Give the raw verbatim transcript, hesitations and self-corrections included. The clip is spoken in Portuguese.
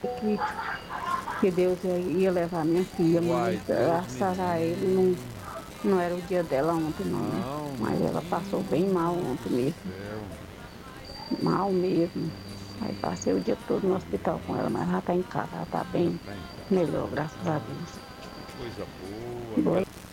que, que Deus ia, ia levar minha filha, mas Uai, Deus me graças a ele não, livre. não era o dia dela ontem, não, né? Não, Mas ela passou bem mal menina ontem do mesmo, céu. mal mesmo. Aí passei o Hum, dia todo no hospital com ela, mas ela tá em casa, ela tá já bem tá em casa. melhor, graças a Ah, Deus. que coisa boa, Boa viu?